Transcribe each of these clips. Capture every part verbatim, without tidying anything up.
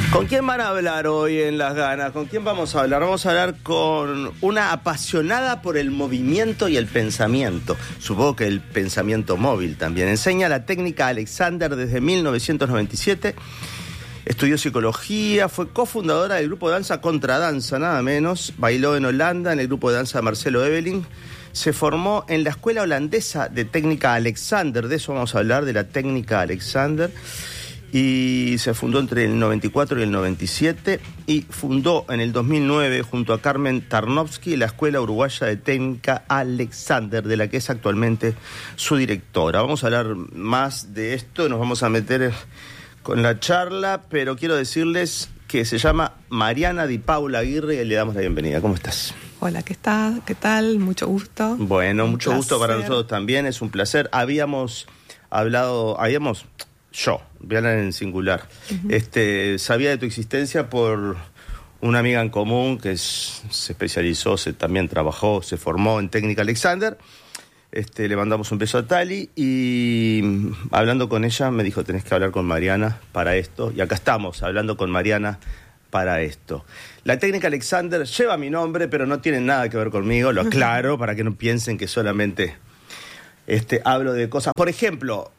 ¿Con quién van a hablar hoy en Las Ganas? ¿Con quién vamos a hablar? Vamos a hablar con una apasionada por el movimiento y el pensamiento. Supongo que el pensamiento móvil también. Enseña la técnica Alexander desde mil novecientos noventa y siete. Estudió psicología, fue cofundadora del grupo de danza Contradanza, nada menos. Bailó en Holanda en el grupo de danza Marcelo Eveling. Se formó en la escuela holandesa de técnica Alexander. De eso vamos a hablar, de la técnica Alexander. Y se fundó entre el noventa y cuatro y el noventa y siete y fundó en el dos mil nueve junto a Carmen Tarnowski la Escuela Uruguaya de Técnica Alexander, de la que es actualmente su directora. Vamos a hablar más de esto, nos vamos a meter con la charla, pero quiero decirles que se llama Mariana Di Paula Aguirre y le damos la bienvenida. ¿Cómo estás? Hola, ¿qué estás? ¿Qué tal? Mucho gusto. Bueno, un mucho placer. gusto para nosotros también, es un placer. Habíamos hablado, habíamos... Yo, voy a hablar en singular. Uh-huh. Este, sabía de tu existencia por una amiga en común que es, se especializó, se, también trabajó, se formó en técnica Alexander. Este, le mandamos un beso a Tali y hablando con ella me dijo, tenés que hablar con Mariana para esto. Y acá estamos, hablando con Mariana para esto. La técnica Alexander lleva mi nombre, pero no tiene nada que ver conmigo, lo aclaro, para que no piensen que solamente este, hablo de cosas. Por ejemplo...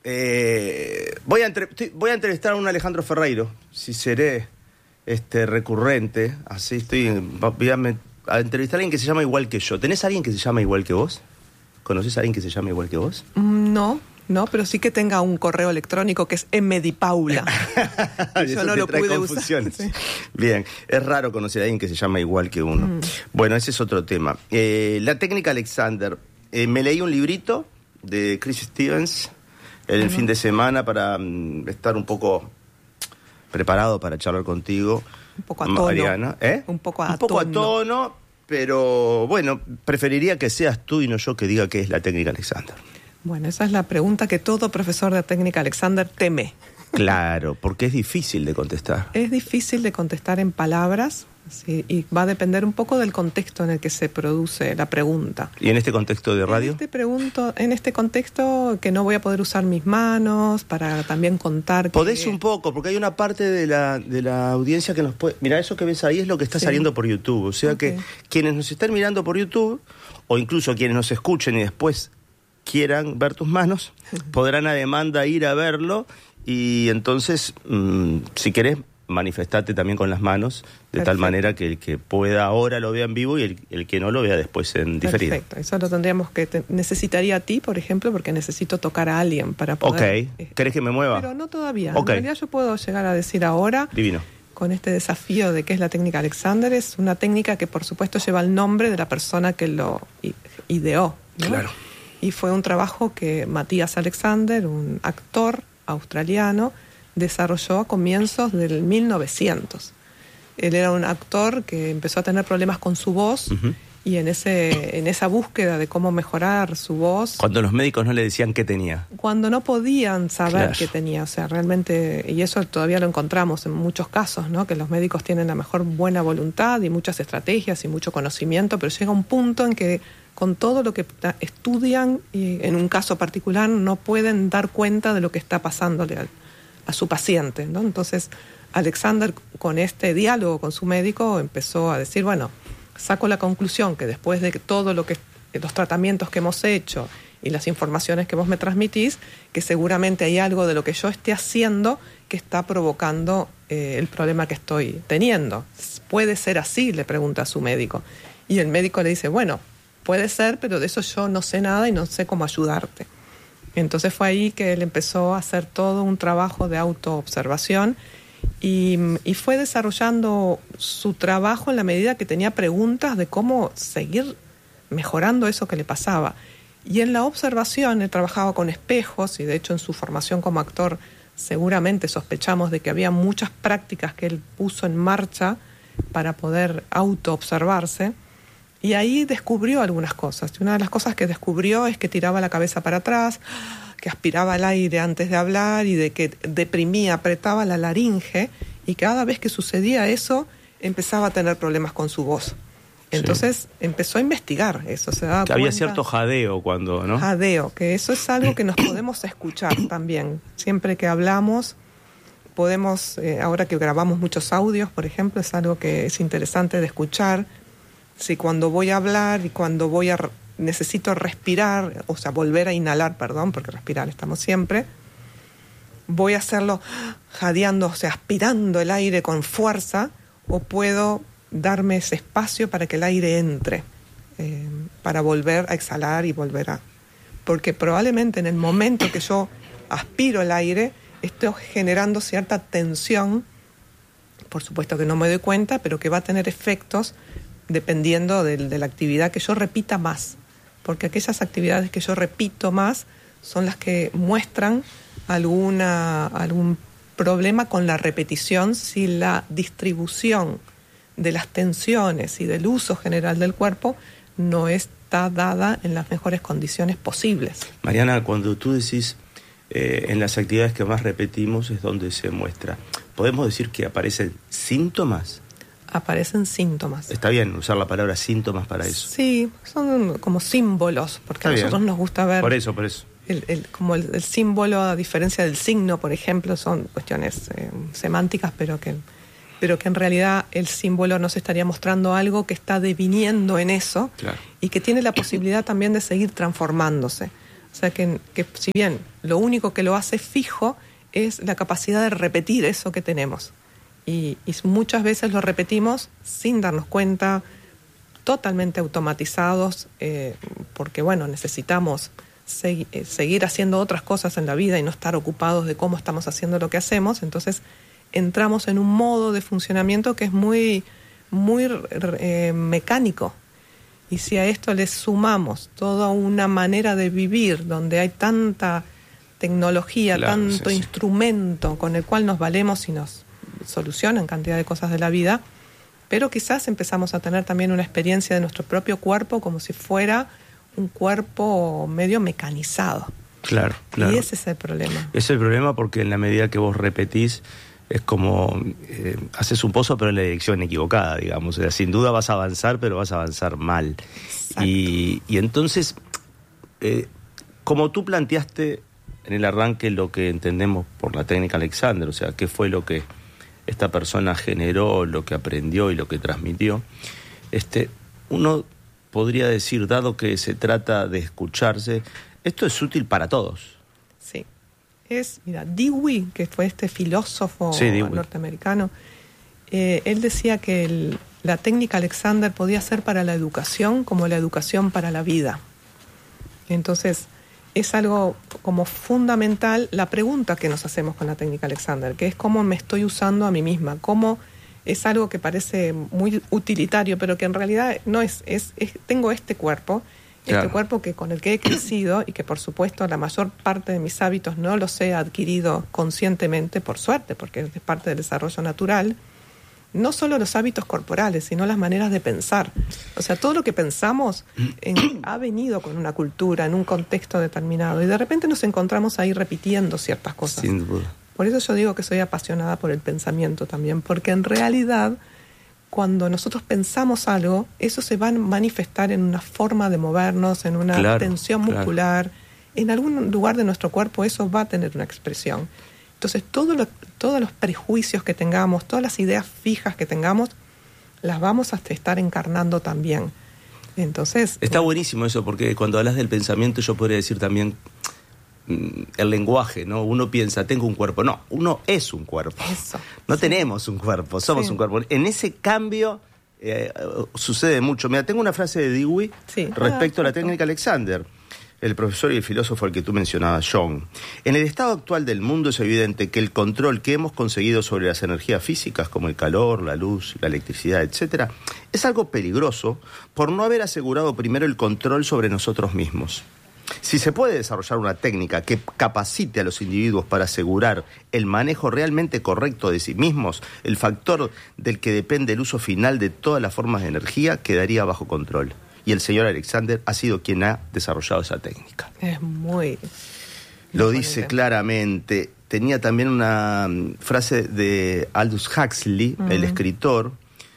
Eh, voy, a entre, voy a entrevistar a un Alejandro Ferreiro, si seré este, recurrente, así estoy, voy a, a entrevistar a alguien que se llama igual que yo. ¿Tenés a alguien que se llama igual que vos? ¿Conocés a alguien que se llama igual que vos? No, no, pero sí que tenga un correo electrónico que es mdipaula. Yo no lo pude usar. Sí. Bien, es raro conocer a alguien que se llama igual que uno. Mm. Bueno, ese es otro tema. Eh, la técnica Alexander. Eh, me leí un librito de Chris Stevens el uh-huh. fin de semana para um, estar un poco preparado para charlar contigo. Un poco a tono. Mariana. ¿Eh? Un poco a un poco tono. a tono, pero bueno, preferiría que seas tú y no yo que diga qué es la técnica Alexander. Bueno, esa es la pregunta que todo profesor de técnica Alexander teme. Claro, porque es difícil de contestar. Es difícil de contestar en palabras, sí, y va a depender un poco del contexto en el que se produce la pregunta. ¿Y en este contexto de radio? En este, pregunto, en este contexto que no voy a poder usar mis manos para también contar... Podés que... un poco, porque hay una parte de la, de la audiencia que nos puede... Mira, eso que ves ahí es lo que está sí. saliendo por YouTube. O sea okay. que quienes nos están mirando por YouTube, o incluso quienes nos escuchen y después quieran ver tus manos, podrán a demanda ir a verlo. Y entonces, mmm, si querés, manifestate también con las manos, de Perfecto. Tal manera que el que pueda ahora lo vea en vivo y el, el que no lo vea después en diferido. Perfecto, eso lo tendríamos que... Te, necesitaría a ti, por ejemplo, porque necesito tocar a alguien para poder... Ok, eh, ¿querés que me mueva? Pero no todavía, okay. En realidad yo puedo llegar a decir ahora... Divino. Con este desafío de qué es la técnica Alexander, es una técnica que por supuesto lleva el nombre de la persona que lo ideó, ¿no? Claro. Y fue un trabajo que Matías Alexander, un actor australiano, desarrolló a comienzos del mil novecientos. Él era un actor que empezó a tener problemas con su voz uh-huh. y en ese en esa búsqueda de cómo mejorar su voz... Cuando los médicos no le decían qué tenía. Cuando no podían saber claro. qué tenía, o sea, realmente... Y eso todavía lo encontramos en muchos casos, ¿no? Que los médicos tienen la mejor buena voluntad y muchas estrategias y mucho conocimiento, pero llega un punto en que con todo lo que estudian, y en un caso particular, no pueden dar cuenta de lo que está pasándole a, a su paciente, ¿no? Entonces, Alexander, con este diálogo con su médico, empezó a decir, bueno, saco la conclusión que después de todo lo que los tratamientos que hemos hecho y las informaciones que vos me transmitís, que seguramente hay algo de lo que yo esté haciendo que está provocando eh, el problema que estoy teniendo. ¿Puede ser así?, le pregunta a su médico. Y el médico le dice, bueno, puede ser, pero de eso yo no sé nada y no sé cómo ayudarte. Entonces fue ahí que él empezó a hacer todo un trabajo de autoobservación y, y fue desarrollando su trabajo en la medida que tenía preguntas de cómo seguir mejorando eso que le pasaba. Y en la observación él trabajaba con espejos y de hecho en su formación como actor seguramente sospechamos de que había muchas prácticas que él puso en marcha para poder autoobservarse. Y ahí descubrió algunas cosas. Y una de las cosas que descubrió es que tiraba la cabeza para atrás, que aspiraba el aire antes de hablar y de que deprimía, apretaba la laringe. Y cada vez que sucedía eso, empezaba a tener problemas con su voz. Entonces sí. empezó a investigar eso. Se daba que cuenta, había cierto jadeo cuando, ¿no? Jadeo, que eso es algo que nos podemos escuchar también. Siempre que hablamos, podemos, eh, ahora que grabamos muchos audios, por ejemplo, es algo que es interesante de escuchar. Si cuando voy a hablar y cuando voy a necesito respirar, o sea, volver a inhalar, perdón, porque respirar estamos siempre, voy a hacerlo jadeando, o sea, aspirando el aire con fuerza, o puedo darme ese espacio para que el aire entre, eh, para volver a exhalar y volver a... Porque probablemente en el momento que yo aspiro el aire, estoy generando cierta tensión, por supuesto que no me doy cuenta, pero que va a tener efectos dependiendo de, de la actividad que yo repita más. Porque aquellas actividades que yo repito más son las que muestran alguna, algún problema con la repetición si la distribución de las tensiones y del uso general del cuerpo no está dada en las mejores condiciones posibles. Mariana, cuando tú decís eh, en las actividades que más repetimos es donde se muestra, ¿podemos decir que aparecen síntomas? Aparecen síntomas. Está bien usar la palabra síntomas para eso. Sí, son como símbolos, porque Está a nosotros bien. nos gusta ver... Por eso, por eso. El, el, como el, el símbolo, a diferencia del signo, por ejemplo, son cuestiones eh, semánticas, pero que, pero que en realidad el símbolo nos estaría mostrando algo que está deviniendo en eso, claro, y que tiene la posibilidad también de seguir transformándose. O sea, que, que si bien lo único que lo hace fijo es la capacidad de repetir eso que tenemos. Y, y muchas veces lo repetimos sin darnos cuenta, totalmente automatizados, eh, porque bueno, necesitamos segui- eh, seguir haciendo otras cosas en la vida y no estar ocupados de cómo estamos haciendo lo que hacemos. Entonces entramos en un modo de funcionamiento que es muy, muy eh, mecánico. Y si a esto le sumamos toda una manera de vivir donde hay tanta tecnología, claro, tanto sí, sí. instrumento con el cual nos valemos y nos solucionan cantidad de cosas de la vida, pero quizás empezamos a tener también una experiencia de nuestro propio cuerpo como si fuera un cuerpo medio mecanizado. Claro, claro. Y ese es el problema. Ese es el problema porque en la medida que vos repetís, es como eh, haces un pozo pero en la dirección equivocada, digamos. O sea, sin duda vas a avanzar, pero vas a avanzar mal. Y, y entonces, eh, como tú planteaste en el arranque lo que entendemos por la técnica Alexander, o sea, qué fue lo que esta persona generó, lo que aprendió y lo que transmitió, este, uno podría decir, dado que se trata de escucharse, esto es útil para todos. Sí. Es, mira, Dewey, que fue este filósofo sí, norteamericano, eh, él decía que el, la técnica Alexander podía ser para la educación como la educación para la vida. Entonces, es algo como fundamental la pregunta que nos hacemos con la técnica Alexander, que es cómo me estoy usando a mí misma, cómo es algo que parece muy utilitario, pero que en realidad no es, es, es tengo este cuerpo, claro. este cuerpo que con el que he crecido y que por supuesto la mayor parte de mis hábitos no los he adquirido conscientemente, por suerte, porque es parte del desarrollo natural. No solo los hábitos corporales, sino las maneras de pensar. O sea, todo lo que pensamos en, ha venido con una cultura, en un contexto determinado, y de repente nos encontramos ahí repitiendo ciertas cosas. Sin duda. Por eso yo digo que soy apasionada por el pensamiento también, porque en realidad, cuando nosotros pensamos algo, eso se va a manifestar en una forma de movernos, en una claro, tensión muscular. Claro. En algún lugar de nuestro cuerpo eso va a tener una expresión. Entonces, todo lo, todos los prejuicios que tengamos, todas las ideas fijas que tengamos, las vamos a estar encarnando también. Entonces, está buenísimo eso, porque cuando hablas del pensamiento yo podría decir también mm, el lenguaje, ¿no? Uno piensa, tengo un cuerpo. No, uno es un cuerpo. Eso, no sí. tenemos un cuerpo, somos sí. un cuerpo. En ese cambio eh, sucede mucho. Mira, tengo una frase de Dewey sí. respecto ah, a la técnica Alexander. El profesor y el filósofo al que tú mencionabas, John. En el estado actual del mundo es evidente que el control que hemos conseguido sobre las energías físicas, como el calor, la luz, la electricidad, etcétera, es algo peligroso por no haber asegurado primero el control sobre nosotros mismos. Si se puede desarrollar una técnica que capacite a los individuos para asegurar el manejo realmente correcto de sí mismos, el factor del que depende el uso final de todas las formas de energía quedaría bajo control. Y el señor Alexander ha sido quien ha desarrollado esa técnica. Es muy... Lo dice claramente. Tenía también una frase de Aldous Huxley, uh-huh. el escritor,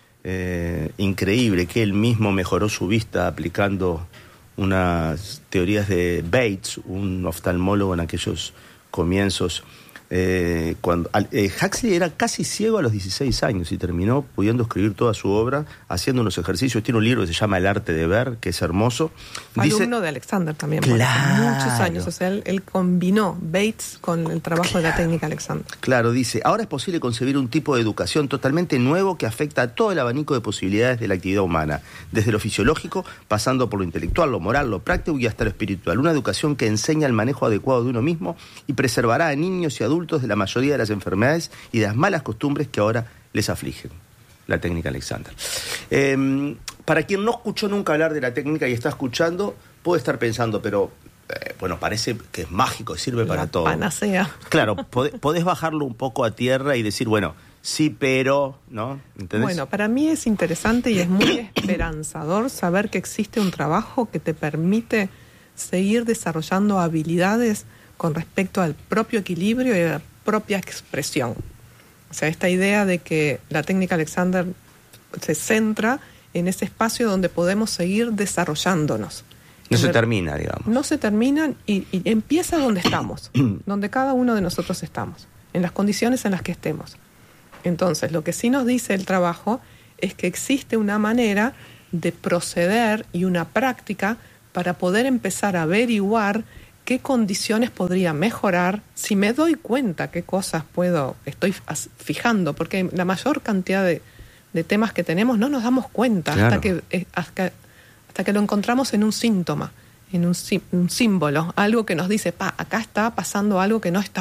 eh, increíble, que él mismo mejoró su vista aplicando unas teorías de Bates, un oftalmólogo en aquellos comienzos Eh, cuando eh, Huxley era casi ciego a los dieciséis años y terminó pudiendo escribir toda su obra, haciendo unos ejercicios. Tiene un libro que se llama El arte de ver, que es hermoso. Dice, Dice, alumno de Alexander también, claro, por muchos años. O sea, él, él combinó Bates con el trabajo claro, de la técnica Alexander. Claro, dice, ahora es posible concebir un tipo de educación totalmente nuevo que afecta a todo el abanico de posibilidades de la actividad humana, desde lo fisiológico, pasando por lo intelectual, lo moral, lo práctico y hasta lo espiritual. Una educación que enseña el manejo adecuado de uno mismo y preservará a niños y adultos de la mayoría de las enfermedades y de las malas costumbres que ahora les afligen. La técnica Alexander. Eh, para quien no escuchó nunca hablar de la técnica y está escuchando, puede estar pensando, pero eh, bueno, parece que es mágico, sirve la para todo. Panacea. Claro, pod- podés bajarlo un poco a tierra y decir, bueno, sí, pero, ¿no? ¿Entendés? Bueno, para mí es interesante y es muy esperanzador saber que existe un trabajo que te permite seguir desarrollando habilidades con respecto al propio equilibrio y a la propia expresión. O sea, esta idea de que la técnica Alexander se centra en ese espacio donde podemos seguir desarrollándonos. No en se ver, termina, digamos. No se termina y, y empieza donde estamos, donde cada uno de nosotros estamos, en las condiciones en las que estemos. Entonces, lo que sí nos dice el trabajo es que existe una manera de proceder y una práctica para poder empezar a averiguar qué condiciones podría mejorar si me doy cuenta qué cosas puedo, estoy fijando, porque la mayor cantidad de, de temas que tenemos no nos damos cuenta claro. hasta que hasta, hasta que lo encontramos en un síntoma, en un, un símbolo, algo que nos dice, pa, acá está pasando algo que no está